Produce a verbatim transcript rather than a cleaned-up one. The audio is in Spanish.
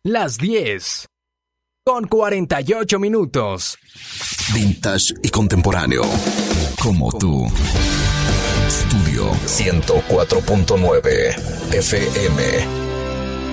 las diez, con cuarenta y ocho minutos. Vintage y contemporáneo, como tú. Estudio ciento cuatro punto nueve F M.